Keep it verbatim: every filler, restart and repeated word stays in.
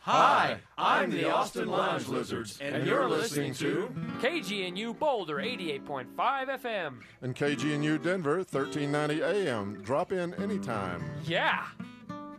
Hi, I'm the Austin Lounge Lizards, and you're listening to K G N U Boulder eighty-eight point five F M and K G N U Denver thirteen ninety A M. Drop in anytime. Yeah.